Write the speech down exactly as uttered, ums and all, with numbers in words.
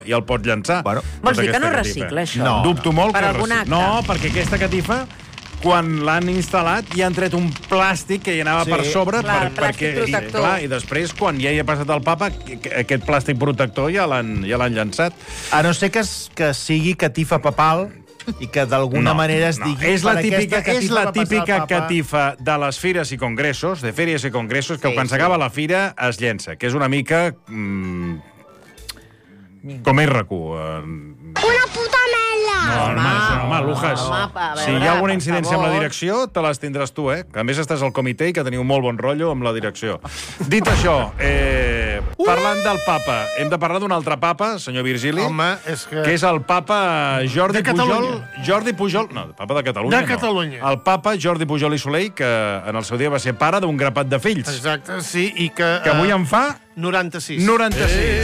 i el pots llançar. Bueno, vols dir que no Aquesta recicla, catifa. això? No. Dubto molt Per que algun recicla. acte? No, perquè aquesta catifa, quan l'han instal·lat, ja han tret un plàstic que hi anava Sí, per sobre. clar, per, plàstic perquè, protector. I, clar, I després, quan ja hi ha passat el papa, aquest plàstic protector ja l'han ja l'han llançat. A no ser que, es- que sigui catifa papal i que d'alguna manera es digui... És la per típica, aquesta és catifa la va passar el típica papa. catifa de les fires i congressos, de fèries i congressos, que Sí, quan sí. s'acaba la fira es llença, que és una mica... Mm, com és R Q. Una puta mela! No, home, home, home, Lujas. home, a Si veure, hi ha alguna per incidència amb la favor. direcció, te les tindràs tu, eh? Que a més estàs al comitè i que teniu molt bon rotllo amb la direcció. Dit això, eh, parlant del papa, hem de parlar d'un altre papa, senyor Virgili, Home, és que... que és el papa Jordi De Pujol... Catalunya. Jordi Pujol... No, el papa de Catalunya De no. Catalunya. El papa Jordi Pujol i Soleil, que en el seu dia va ser pare d'un grapat de fills, Exacte, sí, i que... que avui eh, en fa noranta-sis. noranta-sis.